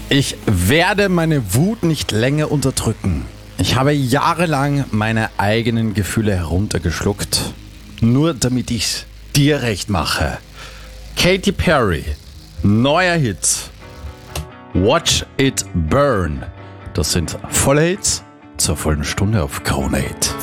Ich werde meine Wut nicht länger unterdrücken. Ich habe jahrelang meine eigenen Gefühle heruntergeschluckt, nur damit ich's dir recht mache. Katy Perry, neuer Hit. Watch It Burn. Das sind volle Hits zur vollen Stunde auf Krone Hit.